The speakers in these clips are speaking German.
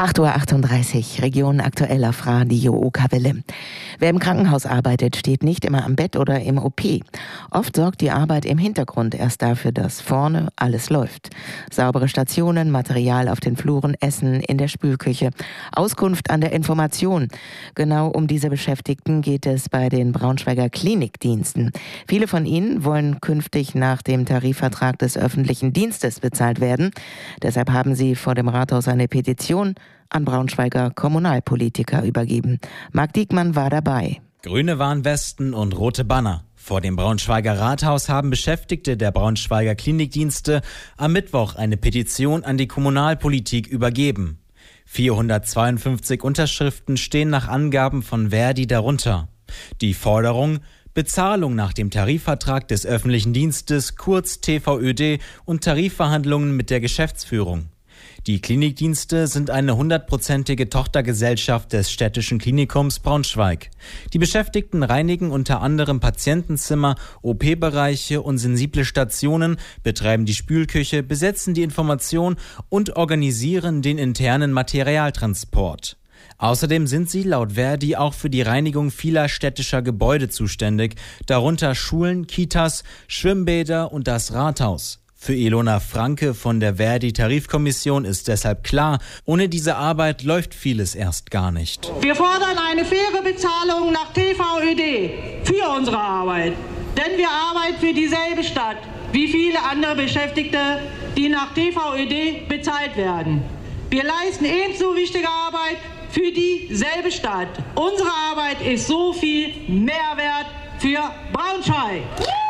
8:38 Uhr, Region aktuell auf Radio Okawelle. Wer im Krankenhaus arbeitet, steht nicht immer am Bett oder im OP. Oft sorgt die Arbeit im Hintergrund erst dafür, dass vorne alles läuft. Saubere Stationen, Material auf den Fluren, Essen in der Spülküche, Auskunft an der Information. Genau um diese Beschäftigten geht es bei den Braunschweiger Klinikdiensten. Viele von ihnen wollen künftig nach dem Tarifvertrag des öffentlichen Dienstes bezahlt werden. Deshalb haben sie vor dem Rathaus eine Petition an Braunschweiger Kommunalpolitiker übergeben. Marc Diekmann war dabei. Grüne Warnwesten und rote Banner. Vor dem Braunschweiger Rathaus haben Beschäftigte der Braunschweiger Klinikdienste am Mittwoch eine Petition an die Kommunalpolitik übergeben. 452 Unterschriften stehen nach Angaben von Verdi darunter. Die Forderung: Bezahlung nach dem Tarifvertrag des öffentlichen Dienstes, kurz TVÖD, und Tarifverhandlungen mit der Geschäftsführung. Die Klinikdienste sind eine 100%ige Tochtergesellschaft des Städtischen Klinikums Braunschweig. Die Beschäftigten reinigen unter anderem Patientenzimmer, OP-Bereiche und sensible Stationen, betreiben die Spülküche, besetzen die Information und organisieren den internen Materialtransport. Außerdem sind sie laut Verdi auch für die Reinigung vieler städtischer Gebäude zuständig, darunter Schulen, Kitas, Schwimmbäder und das Rathaus. Für Ilona Franke von der Verdi-Tarifkommission ist deshalb klar, ohne diese Arbeit läuft vieles erst gar nicht. Wir fordern eine faire Bezahlung nach TVÖD für unsere Arbeit. Denn wir arbeiten für dieselbe Stadt wie viele andere Beschäftigte, die nach TVÖD bezahlt werden. Wir leisten ebenso wichtige Arbeit für dieselbe Stadt. Unsere Arbeit ist so viel Mehrwert für Braunschweig.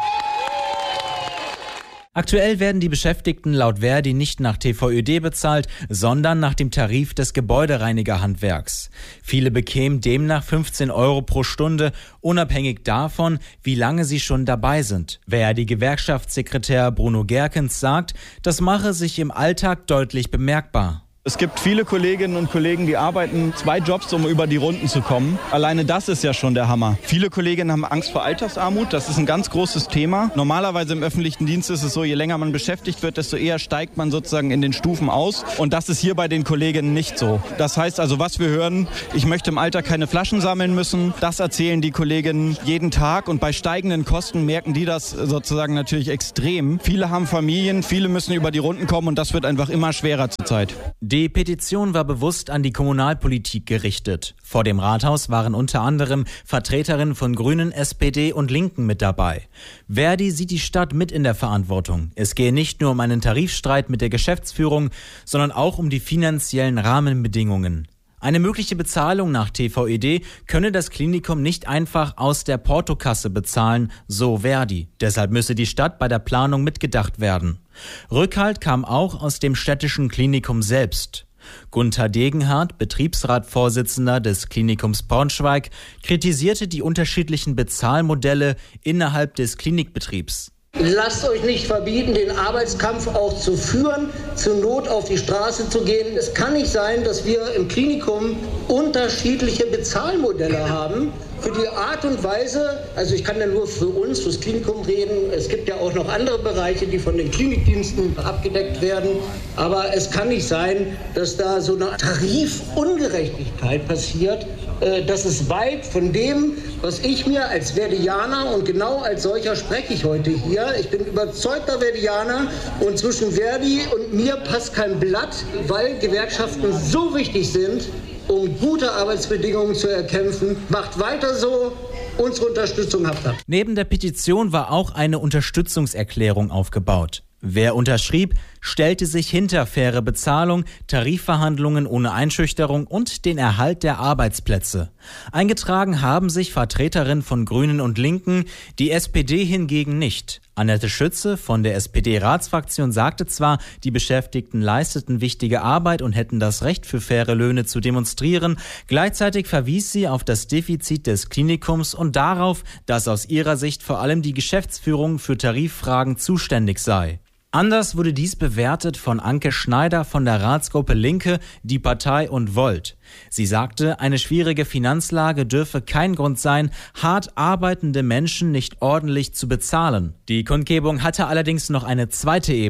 Aktuell werden die Beschäftigten laut Verdi nicht nach TVÖD bezahlt, sondern nach dem Tarif des Gebäudereinigerhandwerks. Viele bekämen demnach 15 € pro Stunde, unabhängig davon, wie lange sie schon dabei sind. Verdi-Gewerkschaftssekretär Bruno Gerkens sagt, das mache sich im Alltag deutlich bemerkbar. Es gibt viele Kolleginnen und Kollegen, die arbeiten 2 Jobs, um über die Runden zu kommen. Alleine das ist ja schon der Hammer. Viele Kolleginnen haben Angst vor Altersarmut. Das ist ein ganz großes Thema. Normalerweise im öffentlichen Dienst ist es so, je länger man beschäftigt wird, desto eher steigt man sozusagen in den Stufen aus. Und das ist hier bei den Kolleginnen nicht so. Das heißt also, was wir hören, ich möchte im Alter keine Flaschen sammeln müssen. Das erzählen die Kolleginnen jeden Tag. Und bei steigenden Kosten merken die das sozusagen natürlich extrem. Viele haben Familien, viele müssen über die Runden kommen und das wird einfach immer schwerer zurzeit. Die Petition war bewusst an die Kommunalpolitik gerichtet. Vor dem Rathaus waren unter anderem Vertreterinnen von Grünen, SPD und Linken mit dabei. Verdi sieht die Stadt mit in der Verantwortung. Es gehe nicht nur um einen Tarifstreit mit der Geschäftsführung, sondern auch um die finanziellen Rahmenbedingungen. Eine mögliche Bezahlung nach TVÖD könne das Klinikum nicht einfach aus der Portokasse bezahlen, so Verdi. Deshalb müsse die Stadt bei der Planung mitgedacht werden. Rückhalt kam auch aus dem städtischen Klinikum selbst. Gunther Degenhardt, Betriebsratsvorsitzender des Klinikums Braunschweig, kritisierte die unterschiedlichen Bezahlmodelle innerhalb des Klinikbetriebs. Lasst euch nicht verbieten, den Arbeitskampf auch zu führen, zur Not auf die Straße zu gehen. Es kann nicht sein, dass wir im Klinikum unterschiedliche Bezahlmodelle haben. Für die Art und Weise, also ich kann ja nur für uns, fürs Klinikum reden, es gibt ja auch noch andere Bereiche, die von den Klinikdiensten abgedeckt werden, aber es kann nicht sein, dass da so eine Tarifungerechtigkeit passiert. Das ist weit von dem, was ich mir als Verdianer, und genau als solcher spreche ich heute hier, ich bin überzeugter Verdianer und zwischen Verdi und mir passt kein Blatt, weil Gewerkschaften so wichtig sind, um gute Arbeitsbedingungen zu erkämpfen. Macht weiter so. Unsere Unterstützung habt ihr. Neben der Petition war auch eine Unterstützungserklärung aufgebaut. Wer unterschrieb, stellte sich hinter faire Bezahlung, Tarifverhandlungen ohne Einschüchterung und den Erhalt der Arbeitsplätze. Eingetragen haben sich Vertreterinnen von Grünen und Linken, die SPD hingegen nicht. Annette Schütze von der SPD-Ratsfraktion sagte zwar, die Beschäftigten leisteten wichtige Arbeit und hätten das Recht, für faire Löhne zu demonstrieren. Gleichzeitig verwies sie auf das Defizit des Klinikums und darauf, dass aus ihrer Sicht vor allem die Geschäftsführung für Tariffragen zuständig sei. Anders wurde dies bewertet von Anke Schneider von der Ratsgruppe Linke, Die Partei und Volt. Sie sagte, eine schwierige Finanzlage dürfe kein Grund sein, hart arbeitende Menschen nicht ordentlich zu bezahlen. Die Kundgebung hatte allerdings noch eine zweite Ebene.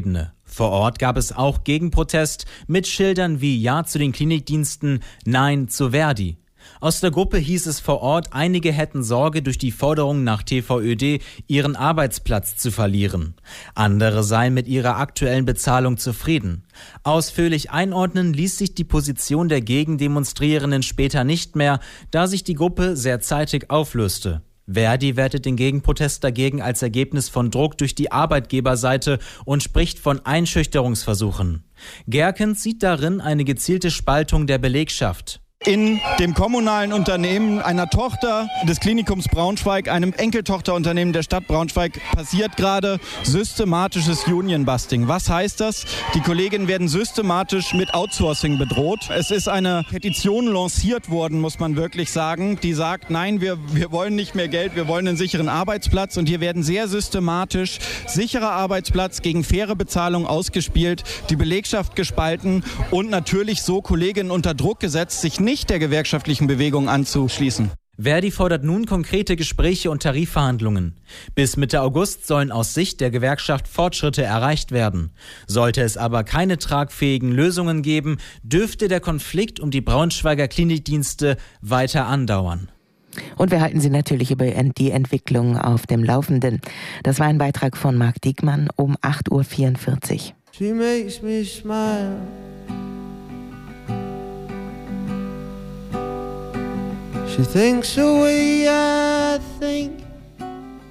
Vor Ort gab es auch Gegenprotest mit Schildern wie Ja zu den Klinikdiensten, Nein zu Verdi. Aus der Gruppe hieß es vor Ort, einige hätten Sorge, durch die Forderung nach TVÖD ihren Arbeitsplatz zu verlieren. Andere seien mit ihrer aktuellen Bezahlung zufrieden. Ausführlich einordnen ließ sich die Position der Gegendemonstrierenden später nicht mehr, da sich die Gruppe sehr zeitig auflöste. Verdi wertet den Gegenprotest dagegen als Ergebnis von Druck durch die Arbeitgeberseite und spricht von Einschüchterungsversuchen. Gerkens sieht darin eine gezielte Spaltung der Belegschaft. In dem kommunalen Unternehmen einer Tochter des Klinikums Braunschweig, einem Enkeltochterunternehmen der Stadt Braunschweig, passiert gerade systematisches Union-Busting. Was heißt das? Die Kolleginnen werden systematisch mit Outsourcing bedroht. Es ist eine Petition lanciert worden, muss man wirklich sagen, die sagt, nein, wir wollen nicht mehr Geld, wir wollen einen sicheren Arbeitsplatz. Und hier werden sehr systematisch sicherer Arbeitsplatz gegen faire Bezahlung ausgespielt, die Belegschaft gespalten und natürlich so Kolleginnen unter Druck gesetzt, sich nicht der gewerkschaftlichen Bewegung anzuschließen. Verdi fordert nun konkrete Gespräche und Tarifverhandlungen. Bis Mitte August sollen aus Sicht der Gewerkschaft Fortschritte erreicht werden. Sollte es aber keine tragfähigen Lösungen geben, dürfte der Konflikt um die Braunschweiger Klinikdienste weiter andauern. Und wir halten Sie natürlich über die Entwicklung auf dem Laufenden. Das war ein Beitrag von Marc Diekmann um 8.44 Uhr. She makes me smile. She thinks the way I think.